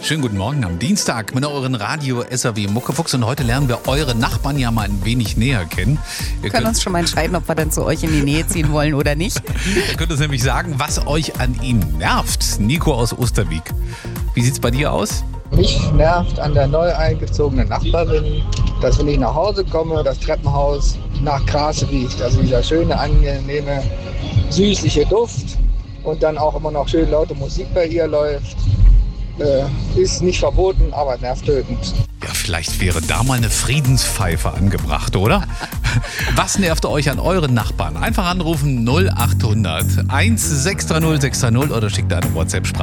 Schönen guten Morgen am Dienstag mit euren Radio SAW Muckefuchs und heute lernen wir eure Nachbarn ja mal ein wenig näher kennen. Wir können uns schon mal entscheiden, ob wir dann zu euch in die Nähe ziehen wollen oder nicht. Ihr könnt uns nämlich sagen, was euch an ihnen nervt. Nico aus Osterwieck. Wie sieht's bei dir aus? Mich nervt an der neu eingezogenen Nachbarin, dass wenn ich nach Hause komme, das Treppenhaus nach Gras riecht. Also dieser schöne, angenehme, süßliche Duft und dann auch immer noch schön laute Musik bei ihr läuft. Ist nicht verboten, aber nervtötend. Ja, vielleicht wäre da mal eine Friedenspfeife angebracht, oder? Was nervt euch an euren Nachbarn? Einfach anrufen 0800 1630 630 oder schickt eine WhatsApp-Sprache.